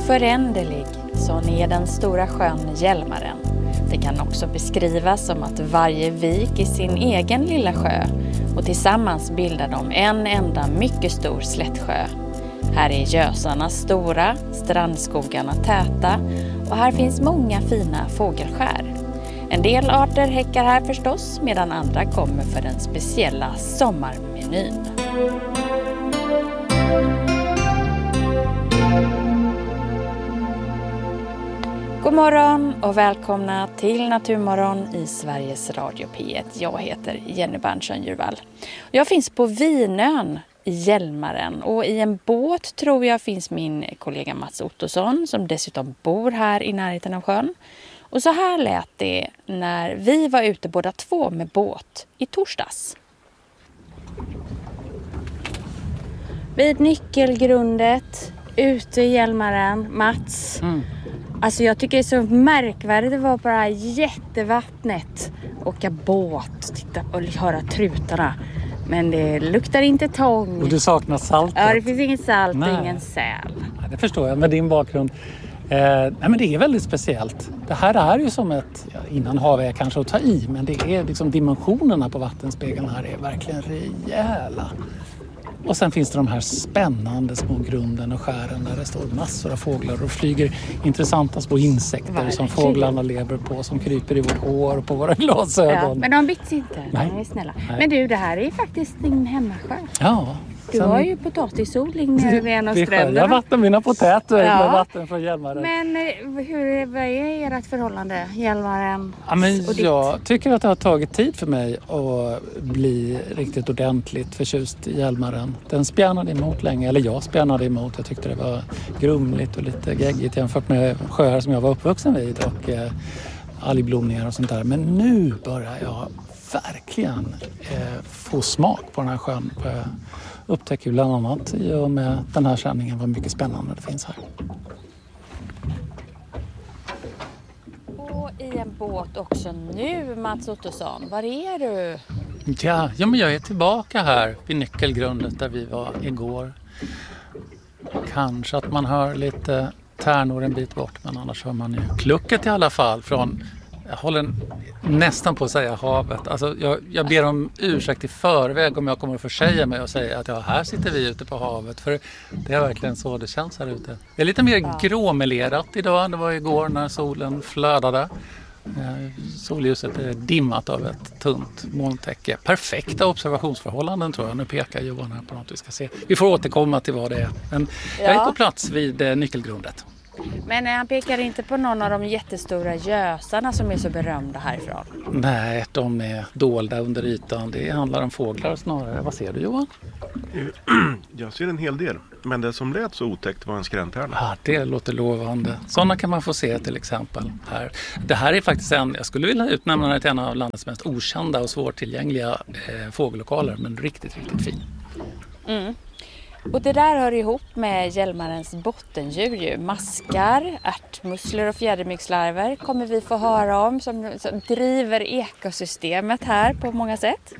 Oföränderlig, sån är den stora sjön Hjälmaren. Det kan också beskrivas som att varje vik är sin egen lilla sjö och tillsammans bildar de en enda mycket stor slättsjö. Här är gösarna stora, strandskogarna täta och här finns många fina fågelskär. En del arter häckar här förstås medan andra kommer för den speciella sommarmenyn. God morgon och välkomna till Naturmorgon i Sveriges Radio P1. Jag heter Jenny Berntsson-Djurvall. Jag finns på Vinön i Hjälmaren och i en båt tror jag finns min kollega Mats Ottosson som dessutom bor här i närheten av sjön. Och så här lät det när vi var ute båda två med båt i torsdags. Vid nyckelgrundet, ute i Hjälmaren, Mats. Alltså jag tycker det är så märkvärdigt att vara på det här jättevattnet. Åka båt, titta och höra trutarna. Men det luktar inte tång. Och du saknar saltet. Ja, det finns inget salt och ingen säl. Ja, det förstår jag med din bakgrund. Nej, men det är väldigt speciellt. Det här är ju som ett, innan hav är kanske att ta i, men det är liksom dimensionerna på vattenspegeln här är verkligen rejäla. Och sen finns det de här spännande små grunden och skären där det står massor av fåglar och flyger intressanta små insekter som fåglarna lever på, som kryper i vårt hår och på våra glasögon. Ja, men de bits inte, Nej. de är snälla. Nej. Men du, det här är faktiskt din hemmasjö. Ja. Du har ju potatisodling nere vid en av stränderna. Jag vattnar mina potäter med vatten från Hjälmaren. Men vad är ert förhållande, Hjälmaren och ditt? Jag tycker att det har tagit tid för mig att bli riktigt ordentligt förtjust i Hjälmaren. Den spjärnade emot länge, eller jag spjärnade emot. Jag tyckte det var grumligt och lite geggigt jämfört med sjöar som jag var uppvuxen vid och algblomningar och sånt där. Men nu börjar jag verkligen få smak på den här sjön. Jag upptäcker bland annat i och med den här sändningen vad mycket spännande det finns här. Och i en båt också nu, Mats Ottosson. Var är du? Ja, men jag är tillbaka här vid nyckelgrundet där vi var igår. Kanske att man hör lite tärnor en bit bort, men annars hör man ju klucket i alla fall från, jag håller nästan på att säga havet. Alltså jag ber om ursäkt i förväg om jag kommer att försäga mig och säga att här sitter vi ute på havet. För det är verkligen så det känns här ute. Det är lite mer gråmelerat idag. Det var igår när solen flödade. Solljuset är dimmat av ett tunt molntäcke. Perfekta observationsförhållanden tror jag. Nu pekar Johan här på något vi ska se. Vi får återkomma till vad det är. Men jag är på plats vid nyckelgrundet. Men han pekar inte på någon av de jättestora gösarna som är så berömda härifrån? Nej, de är dolda under ytan. Det handlar om fåglar snarare. Vad ser du, Johan? Jag ser en hel del. Men det som lät så otäckt var en skräntärna. Ja, det låter lovande. Sådana kan man få se till exempel här. Det här är faktiskt jag skulle vilja utnämna det till en av landets mest okända och svårtillgängliga fågellokaler. Men riktigt, riktigt fin. Mm. Och det där hör ihop med Hjälmarens bottendjur ju. Maskar, ärtmusslor och fjädermyggslarver kommer vi få höra om som driver ekosystemet här på många sätt.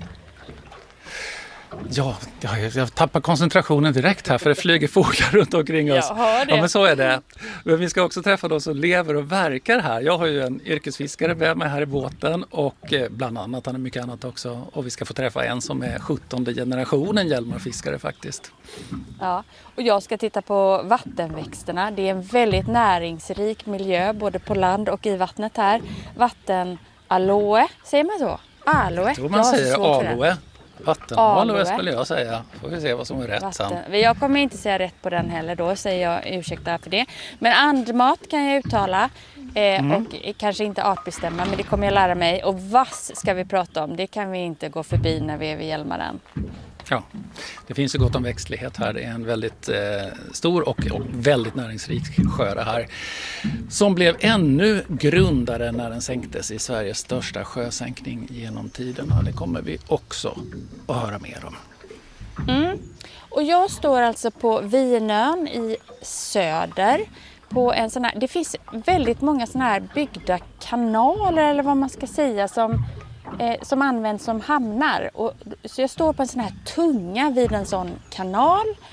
Ja, jag tappar koncentrationen direkt här för det flyger fåglar runt omkring oss. Jag hör det. Ja, men så är det. Men vi ska också träffa de som lever och verkar här. Jag har ju en yrkesfiskare med mig här i båten och bland annat, han är mycket annat också. Och vi ska få träffa en som är 17:e generationen Hjälmarfiskare faktiskt. Ja, och jag ska titta på vattenväxterna. Det är en väldigt näringsrik miljö både på land och i vattnet här. Vattenaloe, säger man så? Aloe? Jag tror man säger aloe. Vattenaloe skulle jag säga. Får vi se vad som är rätt sen. Jag kommer inte säga rätt på den heller då, säger jag ursäkta för det. Men andmat kan jag uttala och kanske inte artbestämma, men det kommer jag lära mig. Och vass ska vi prata om, det kan vi inte gå förbi när vi är vid Hjälmaren. Ja, det finns ju gott om växtlighet här. Det är en väldigt stor och väldigt näringsrik sjö det här. Som blev ännu grundare när den sänktes i Sveriges största sjösänkning genom tiderna. Det kommer vi också att höra mer om. Och jag står alltså på Vinön i söder. På en sån här, det finns väldigt många såna här byggda kanaler eller vad man ska säga som används som hamnar. Så jag står på en sån här tunga vid en sån kanal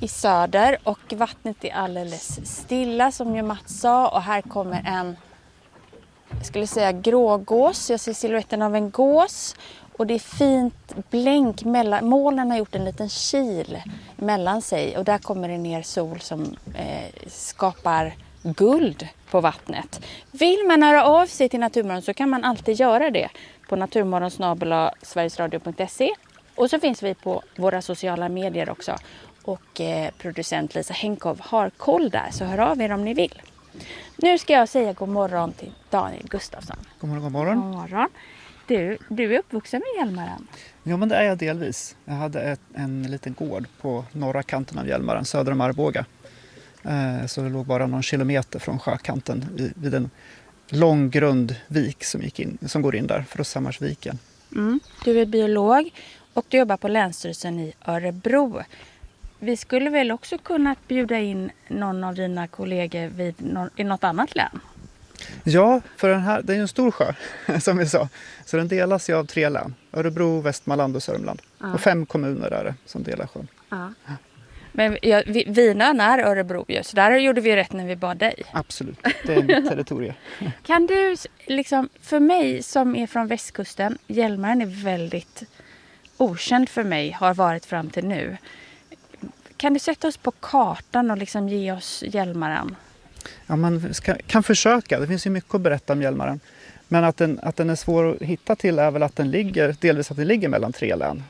i söder och vattnet är alldeles stilla som ju Mats sa. Och här kommer en, jag skulle säga grågås. Jag ser siluetten av en gås. Och det är fint blänk mellan, molnen har gjort en liten kil mellan sig. Och där kommer det ner sol som skapar guld på vattnet. Vill man höra av sig till Naturmorgon så kan man alltid göra det på naturmorgon@sverigesradio.se. Och så finns vi på våra sociala medier också. Och producent Lisa Henkov har koll där, så hör av er om ni vill. Nu ska jag säga god morgon till Daniel Gustafsson. God morgon, god morgon. God morgon. Du är uppvuxen med Hjälmaren. Ja, men det är jag delvis. Jag hade en liten gård på norra kanten av Hjälmaren, söder om Arboga. Så det låg bara någon kilometer från sjökanten vid en lång grund vik som går in där, Frusshammarsviken. Du är biolog och du jobbar på Länsstyrelsen i Örebro. Vi skulle väl också kunna bjuda in någon av dina kollegor i något annat län? Ja, för det är ju en stor sjö som vi sa. Så den delas ju av 3 län. Örebro, Västmanland och Sörmland. Ja. Och 5 kommuner är det som delar sjön. Ja. Men Vinön är Örebro ju, så där gjorde vi rätt när vi bad dig. Absolut, det är mitt territorium. Kan du, för mig som är från västkusten, Hjälmaren är väldigt okänd för mig, har varit fram till nu. Kan du sätta oss på kartan och ge oss Hjälmaren? Ja, man kan försöka. Det finns ju mycket att berätta om Hjälmaren. Men att den är svår att hitta till är väl att den ligger mellan 3 län.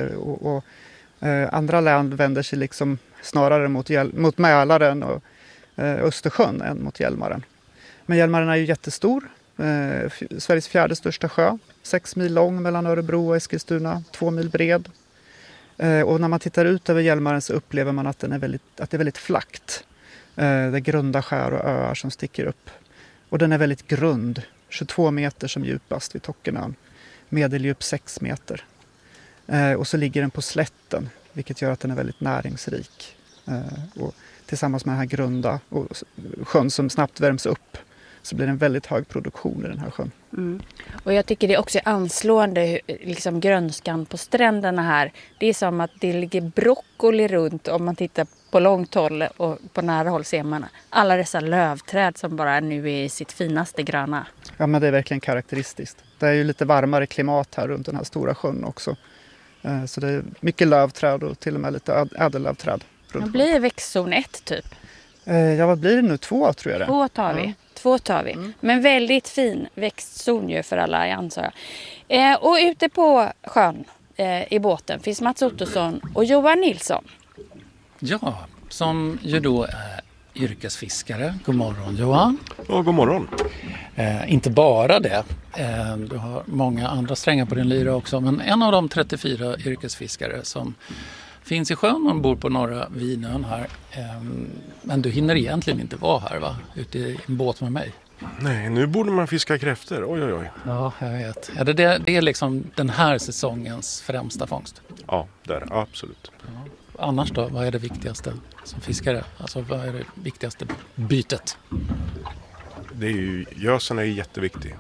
Andra län vänder sig snarare mot Mälaren och Östersjön än mot Hjälmaren. Men Hjälmaren är ju jättestor. Sveriges 4:e största sjö. 6 mil lång mellan Örebro och Eskilstuna. 2 mil bred. Och när man tittar ut över Hjälmaren så upplever man att det är väldigt flackt. Det är grunda skär och öar som sticker upp. Och den är väldigt grund. 22 meter som djupast vid Tockenön. Medeldjup 6 meter. Och så ligger den på slätten, vilket gör att den är väldigt näringsrik. Och tillsammans med den här grunda och sjön som snabbt värms upp så blir det en väldigt hög produktion i den här sjön. Och jag tycker det också är anslående, grönskan på stränderna här. Det är som att det ligger broccoli runt om man tittar på långt håll, och på nära håll ser man alla dessa lövträd som bara nu är i sitt finaste gröna. Ja, men det är verkligen karaktäristiskt. Det är ju lite varmare klimat här runt den här stora sjön också. Så det är mycket lövträd och till och med lite ädellövträd. Det blir växtzon 1 typ. Ja, vad blir det nu? 2 tror jag det. 2 tar vi. 2 tar vi. Men väldigt fin växtzon ju för alla, anser jag. Och ute på sjön i båten finns Mats Ottosson och Johan Nilsson. Ja, som ju då är yrkesfiskare. God morgon Johan. Ja, god morgon. Inte bara det. Du har många andra strängar på din lyra också. Men en av de 34 yrkesfiskare som finns i sjön och bor på norra Vinön här. Men du hinner egentligen inte vara här, va? Ute i en båt med mig. Nej, nu borde man fiska kräftor. Oj. Ja, jag vet. Ja, det är den här säsongens främsta fångst. Ja, det är det. Absolut. Ja. Annars då, vad är det viktigaste som fiskare? Alltså vad är det viktigaste bytet? Det är ju, gösen är jätteviktig.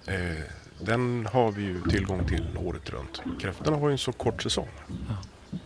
Den har vi ju tillgång till året runt. Kräftorna har ju en så kort säsong. Ja.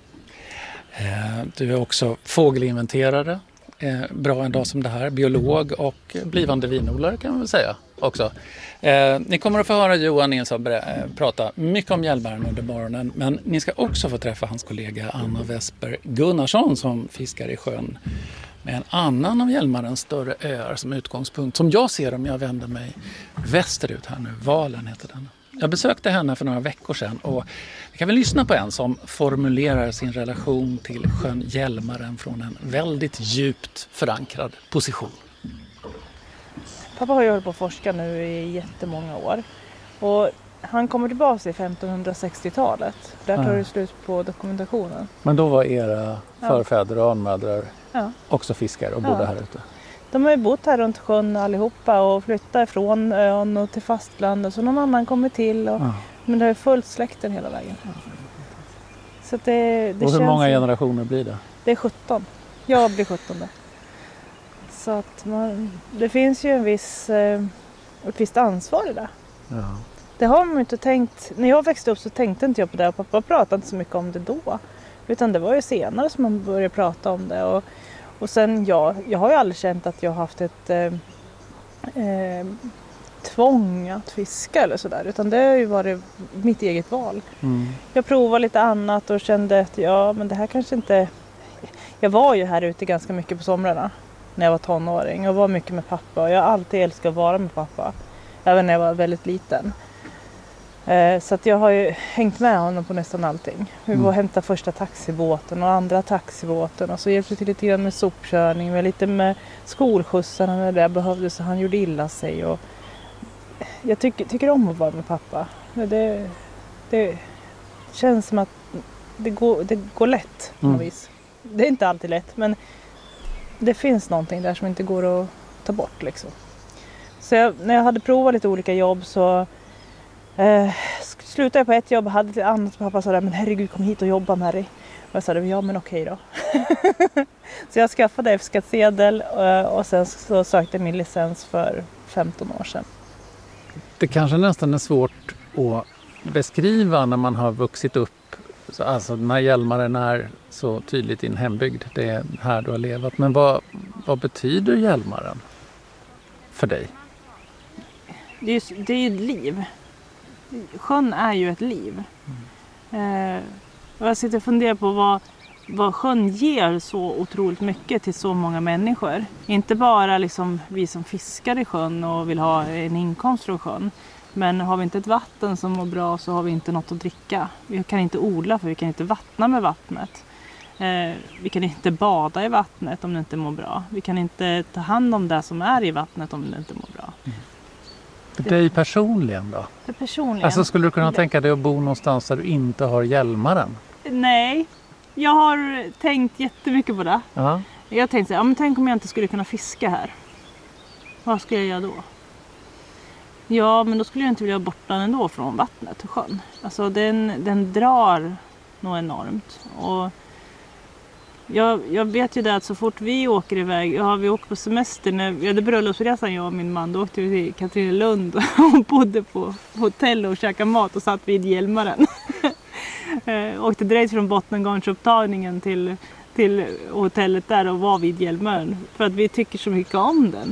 Du är också fågelinventerare. Bra en dag som det här. Biolog och blivande vinodlare kan man väl säga också. Ni kommer att få höra Johan Nilsson prata mycket om Hjälmaren under morgonen. Men ni ska också få träffa hans kollega Anna Vesper Gunnarsson som fiskar i sjön med en annan av Hjälmarens större öar som utgångspunkt. Som jag ser om jag vänder mig västerut här nu. Valen heter den. Jag besökte henne för några veckor sedan och vi kan väl lyssna på en som formulerar sin relation till sjön Hjälmaren från en väldigt djupt förankrad position. Pappa har ju hållit på att forska nu i jättemånga år och han kommer tillbaka i 1560-talet. Där tar det slut på dokumentationen. Men då var era förfäder och anmödrar också fiskare och bodde här ute? De har ju bott här runt sjön allihopa och flyttat från ön och till fastlandet. Så någon annan kommer till. Men det har ju följt släkten hela vägen. Så att det och hur många generationer blir det? Det är 17. Jag blir 17. Så att det finns ju ett visst ansvar i det. Ja. Det har man ju inte tänkt. När jag växte upp så tänkte inte jag på det. Pappa pratade inte så mycket om det då. Utan det var ju senare som man började prata om det. Och sen jag har ju aldrig känt att jag har haft ett tvång att fiska eller sådär. Utan det har ju varit mitt eget val. Jag provade lite annat och kände att men det här kanske inte... Jag var ju här ute ganska mycket på somrarna när jag var tonåring och var mycket med pappa. Och jag har alltid älskat att vara med pappa, även när jag var väldigt liten. Så att jag har ju hängt med honom på nästan allting. Vi var och hämtade första taxibåten och andra taxibåten. Och så hjälpte till lite grann med sopkörning, med lite med skolskjutsarna när det behövdes så han gjorde illa sig. Och jag tycker om att vara med pappa. Det känns som att det går lätt på något vis. Det är inte alltid lätt, men det finns någonting där som inte går att ta bort liksom. Så när jag hade provat lite olika jobb så slutade jag på ett jobb och hade ett annat. Pappa sa men herregud, kom hit och jobba med dig. Och jag sa ja men okej då. Så jag skaffade F-skattsedel och sen så sökte jag min licens för 15 år sedan. Det kanske nästan är svårt att beskriva när man har vuxit upp. Alltså när Hjälmaren är så tydligt din hembygd. Det är här du har levat. Men vad betyder Hjälmaren för dig? Det är ju ett liv. Sjön är ju ett liv. Och jag sitter och funderar på vad sjön ger så otroligt mycket till så många människor. Inte bara liksom vi som fiskar i sjön och vill ha en inkomst från sjön. Men har vi inte ett vatten som mår bra så har vi inte något att dricka. Vi kan inte odla för vi kan inte vattna med vattnet. Vi kan inte bada i vattnet om det inte mår bra. Vi kan inte ta hand om det som är i vattnet om det inte mår bra. För dig personligen då? För personligen? Alltså skulle du kunna tänka dig att bo någonstans där du inte har Hjälmaren? Nej, jag har tänkt jättemycket på det. Ja. Jag har tänkt så här, men tänk om jag inte skulle kunna fiska här. Vad skulle jag göra då? Ja, men då skulle jag inte vilja bort den ändå från vattnet till sjön. Alltså den drar nog enormt. Och jag vet ju det att så fort vi åker iväg, vi åker på semester, när vi hade bröllopsresan jag och min man, då åkte vi till Katrinelund och bodde på hotell och käkade mat och satt vid Hjälmaren. Åkte direkt från Bottnengårdsupptagningen till hotellet där och var vid Hjälmaren. För att vi tycker så mycket om den.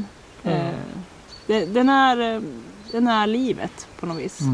Den är livet på något vis.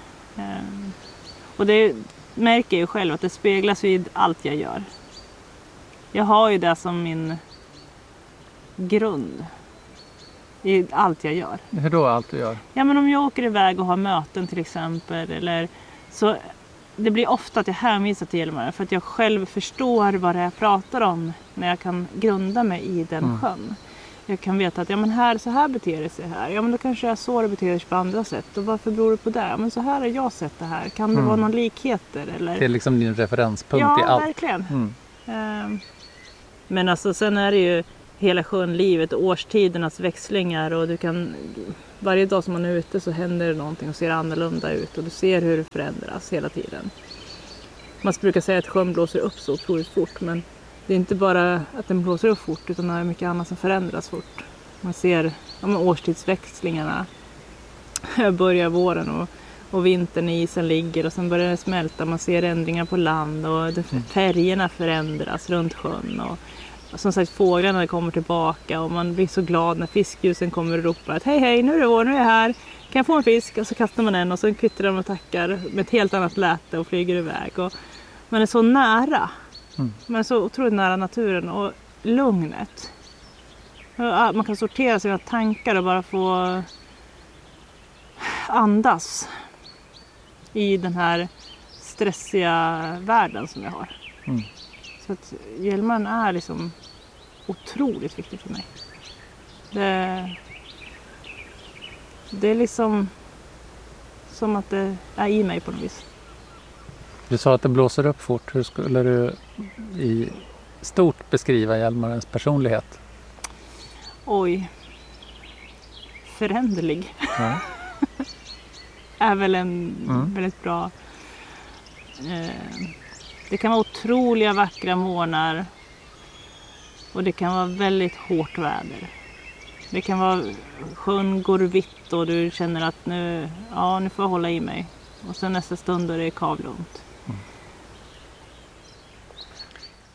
Och det märker jag ju själv att det speglas vid allt jag gör. Jag har ju det som min grund i allt jag gör. Hur då allt du gör? Ja, men om jag åker iväg och har möten till exempel, eller så det blir ofta att jag hänvisar till Hjälmaren för att jag själv förstår vad det är jag pratar om när jag kan grunda mig i den sjön. Jag kan veta att så här beter det sig här. Ja, men då kanske jag så det beter sig på andra sätt. Och varför beror det på det? Ja, men så här har jag sett det här. Kan det vara någon likheter? Eller? Det är liksom din referenspunkt i allt. Ja, verkligen. Men alltså sen är det ju hela sjön livet, årstidernas växlingar. Och du kan, varje dag som man är ute så händer det någonting och ser annorlunda ut. Och du ser hur det förändras hela tiden. Man brukar säga att sjön blåser upp så otroligt fort, men det är inte bara att den blåser upp fort utan det är mycket annat som förändras fort. Man ser årstidsväxlingarna. Börjar våren och vintern, isen ligger och sen börjar det smälta. Man ser ändringar på land och färgerna förändras runt sjön. Och som sagt, fåglarna kommer tillbaka och man blir så glad när fiskljusen kommer och ropar att hej, nu är det vår, nu är jag här. Kan jag få en fisk? Och så kastar man den och så kvittrar de och tackar med ett helt annat läte och flyger iväg. Och man är så nära. Man är så otroligt nära naturen och lugnet. Man kan sortera sina tankar och bara få andas i den här stressiga världen som jag har. Så att Hjälmaren är liksom otroligt viktigt för mig. Det är liksom som att det är i mig på något vis. Du sa att det blåser upp fort. Hur skulle du i stort beskriva Hjälmarens personlighet? Oj. Föränderlig. Ja. Är väl en väldigt bra... det kan vara otroliga vackra morgnar. Och det kan vara väldigt hårt väder. Det kan vara sjön går vitt och du känner att nu får jag hålla i mig. Och sen nästa stund är det kavlugnt.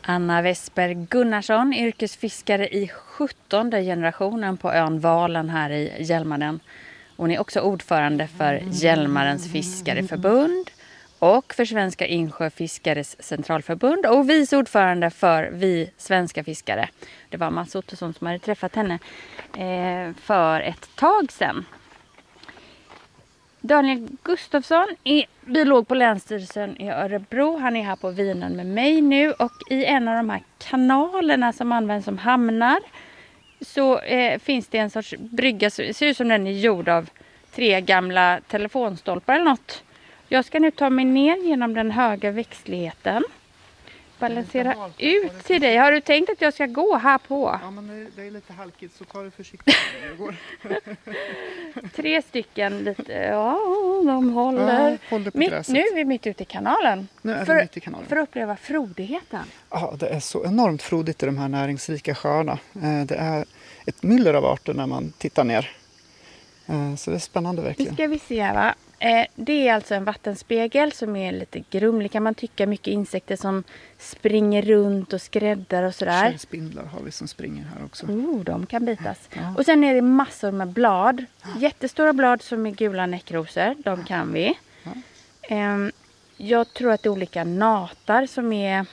Anna Westberg Gunnarsson, yrkesfiskare i 17:e generationen på ön Valen här i Hjälmaren. Hon är också ordförande för Hjälmarens fiskareförbund och för Svenska Insjöfiskares centralförbund och vice ordförande för Vi svenska fiskare. Det var Mats Ottosson som hade träffat henne för ett tag sedan. Daniel Gustafsson är biolog på Länsstyrelsen i Örebro. Han är här på Vinön med mig nu och i en av de här kanalerna som används som hamnar så finns det en sorts brygga. Så det ser ut som den är gjord av 3 gamla telefonstolpar eller något. Jag ska nu ta mig ner genom den höga växtligheten. Balansera ut till dig. Har du tänkt att jag ska gå här på? Ja, men det är lite halkigt så ta det försiktigt när jag går. 3 stycken lite, ja de håller. Ja, håller på gräset. Nu är vi mitt ute i kanalen. Nu är vi mitt i kanalen. För att uppleva frodigheten. Ja, det är så enormt frodigt i de här näringsrika sjöarna. Det är ett myller av arter när man tittar ner. Så det är spännande verkligen. Nu ska vi se va. Det är alltså en vattenspegel som är lite grumlig kan man tycka. Mycket insekter som springer runt och skräddar och sådär. Källspindlar har vi som springer här också. De kan bitas. Ja. Och sen är det massor med blad. Jättestora blad som är gula näckrosor. De kan vi. Ja. Jag tror att det är olika natar som är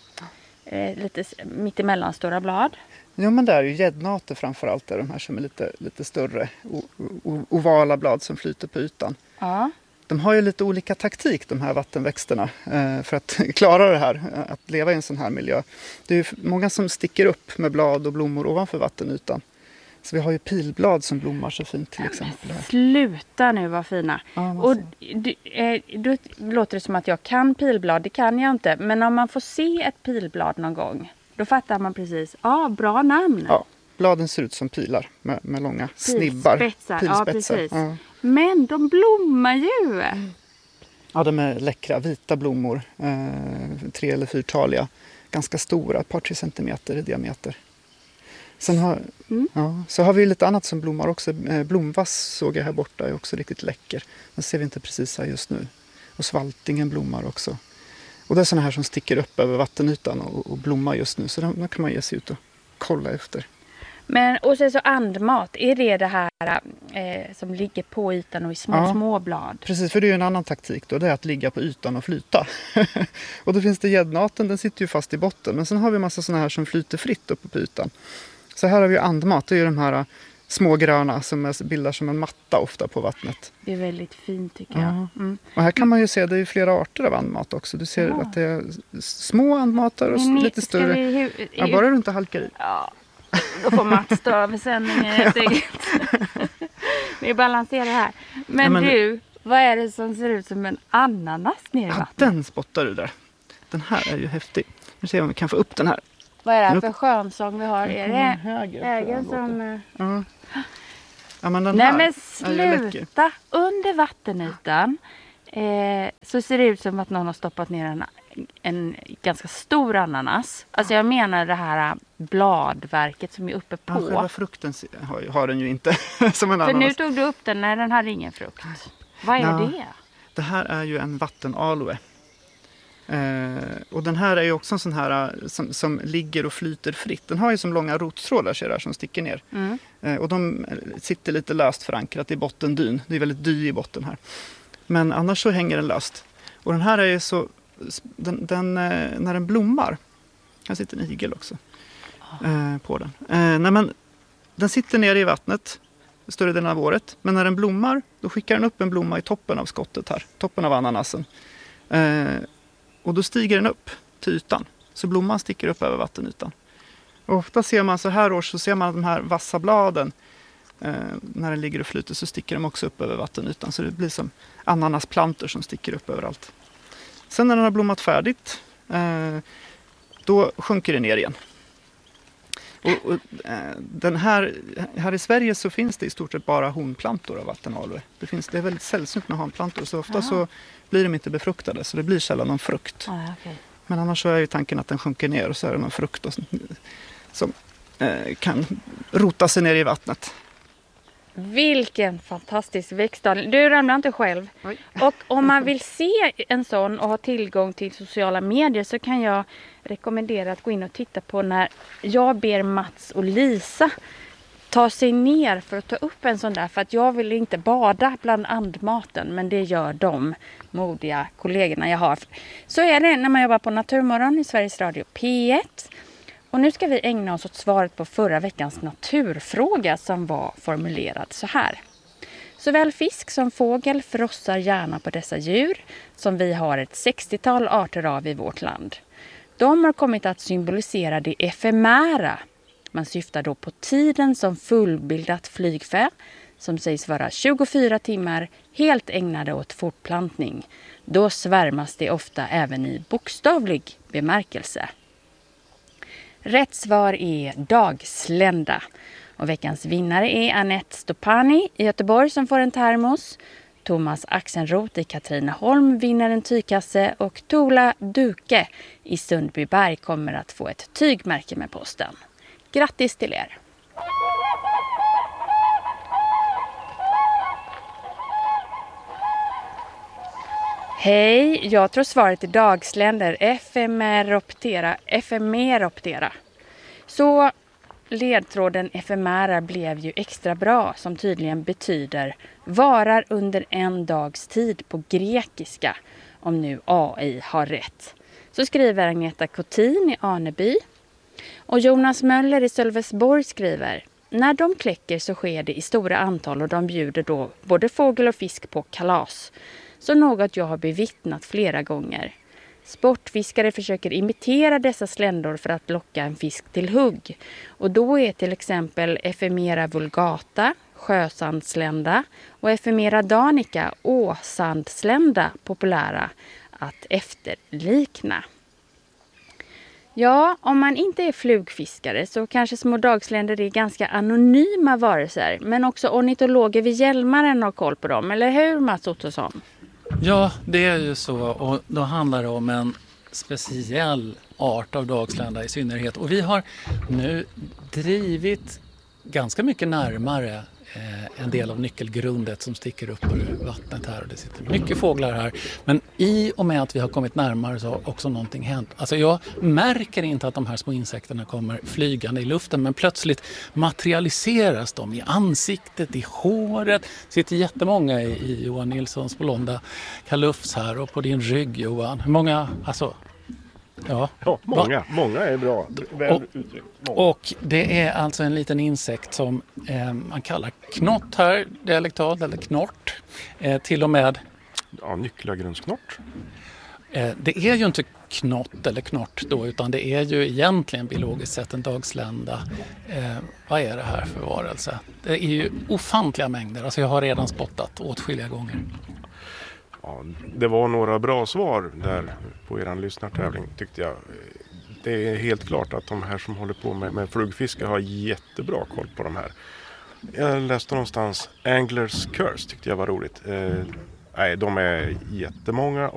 lite mittemellan stora blad. Ja, men det är ju gäddnater framförallt. De här som är lite större ovala blad som flyter på ytan. Ja. De har ju lite olika taktik de här vattenväxterna för att klara det här, att leva i en sån här miljö. Det är ju många som sticker upp med blad och blommor ovanför vattenytan. Så vi har ju pilblad som blommar så fint till exempel. Sluta nu vad fina. Ja, och då låter det som att jag kan pilblad, det kan jag inte. Men om man får se ett pilblad någon gång, då fattar man precis, bra namn. Ja, bladen ser ut som pilar med långa snibbar. Pilspetsar. Ja, precis. Ja. Men de blommar ju. Ja, de är läckra, vita blommor. 3- eller 4-taliga. Ganska stora, ett par 3 centimeter i diameter. Sen så har vi lite annat som blommar också. Blomvass såg jag här borta, är också riktigt läcker. Den ser vi inte precis här just nu. Och svaltingen blommar också. Och det är såna här som sticker upp över vattenytan och blommar just nu. Så de kan man ge sig ut och kolla efter. Men, och sen så andmat, är det här som ligger på ytan och i små blad? Precis, för det är ju en annan taktik då. Det är att ligga på ytan och flyta. Och då finns det gäddnaten, den sitter ju fast i botten. Men sen har vi en massa såna här som flyter fritt uppe på ytan. Så här har vi andmat, det är ju de här små gröna som bildar som en matta ofta på vattnet. Det är väldigt fint tycker jag. Mm. Och här kan man ju se, det är ju flera arter av andmat också. Du ser att det är små andmatar och lite större. Bara du inte halkar i. Ja. Då får Mats stå över sändningen helt enkelt. Vi balanserar här. Men du, vad är det som ser ut som en ananas nere i vattnet? Den spottar du där. Den här är ju häftig. Nu ser vi om vi kan få upp den här. Vad är det här för skönsång vi har? Är det högen som... Ja, men den Nej här men sluta! Under vattenytan så ser det ut som att någon har stoppat ner en ganska stor ananas. Alltså jag menar det här bladverket som är uppe på. Ja, själva frukten har den ju inte som en ananas. För nu tog du upp den när den hade ingen frukt. Vad är det? Det här är ju en vattenaloe. Och den här är ju också en sån här som ligger och flyter fritt. Den har ju som långa rottrådar ser där, som sticker ner. Och de sitter lite löst förankrat i bottendyn. Det är väldigt dy i botten här. Men annars så hänger den löst. Och den här är ju så... när den blommar... Här sitter en igel också på den. Den sitter nere i vattnet större delen av året. Men när den blommar, då skickar den upp en blomma i toppen av skottet här. Toppen av ananasen. Och då stiger den upp till ytan. Så blomman sticker upp över vattenytan. Och ofta ser man så här års så ser man de här vassa bladen. När den ligger och flyter så sticker de också upp över vattenytan. Så det blir som ananasplantor som sticker upp överallt. Sen när den har blommat färdigt, då sjunker den ner igen. Och den här i Sverige så finns det i stort sett bara honplantor av vattenaloe. Det är väldigt sällsynt med honplantor, så ofta så blir de inte befruktade, så det blir sällan någon frukt. Okay. Men annars så är ju tanken att den sjunker ner och så är det någon frukt som kan rota sig ner i vattnet. Vilken fantastisk växtdal. Du ramlar inte själv. Oj. Och om man vill se en sån och ha tillgång till sociala medier så kan jag rekommendera att gå in och titta på när jag ber Mats och Lisa ta sig ner för att ta upp en sån där. För att jag vill inte bada bland andmaten, men det gör de modiga kollegorna jag har. Så är det när man jobbar på Naturmorgon i Sveriges Radio P1. Och nu ska vi ägna oss åt svaret på förra veckans naturfråga som var formulerad så här. Såväl fisk som fågel frossar gärna på dessa djur som vi har ett 60-tal arter av i vårt land. De har kommit att symbolisera det efemära. Man syftar då på tiden som fullbildat flygfä som sägs vara 24 timmar helt ägnade åt fortplantning. Då svärmas det ofta även i bokstavlig bemärkelse. Rätt svar är dagslända. Och veckans vinnare är Anette Stopani i Göteborg som får en termos. Thomas Axenroth i Katrineholm vinner en tygkasse. Och Tola Duke i Sundbyberg kommer att få ett tygmärke med posten. Grattis till er! Hej, jag tror svaret är dagsländer. Efemeroptera. Så ledtråden efemära blev ju extra bra, som tydligen betyder varar under en dags tid på grekiska, om nu AI har rätt. Så skriver Agneta Cotin i Aneby. Och Jonas Möller i Sölvesborg skriver: när de kläcker så sker det i stora antal och de bjuder då både fågel och fisk på kalas. Så något jag har bevittnat flera gånger. Sportfiskare försöker imitera dessa sländor för att locka en fisk till hugg. Och då är till exempel Ephemera vulgata, sjösandslända och Ephemera danica, åsandslända populära att efterlikna. Ja, om man inte är flugfiskare så kanske små dagsländer är ganska anonyma varelser. Men också ornitologer vid Hjälmaren har koll på dem, eller hur Mats Ottosson? Ja, det är ju så, och då handlar det om en speciell art av dagslända i synnerhet. Och vi har nu drivit ganska mycket närmare en del av nyckelgrundet som sticker upp ur vattnet här, och det sitter mycket fåglar här. Men i och med att vi har kommit närmare så har också någonting hänt. Alltså jag märker inte att de här små insekterna kommer flygande i luften, men plötsligt materialiseras de i ansiktet, i håret. Det sitter jättemånga i Johan Nilssons blonda kalufs här, och på din rygg, Johan. Hur många, alltså... Ja, många är bra. Väl uttryckt. Och det är alltså en liten insekt som man kallar knott här dialektalt, eller knort. Till och med... Ja, nycklagrunsknort. Det är ju inte knott eller knort då, utan det är ju egentligen biologiskt sett en dagslända. Vad är det här för varelse? Det är ju ofantliga mängder. Alltså jag har redan spottat åtskilliga gånger. Ja, det var några bra svar där på er lyssnartävling, tyckte jag. Det är helt klart att de här som håller på med flugfiske har jättebra koll på de här. Jag läste någonstans Anglers Curse, tyckte jag var roligt. Nej, de är jättemånga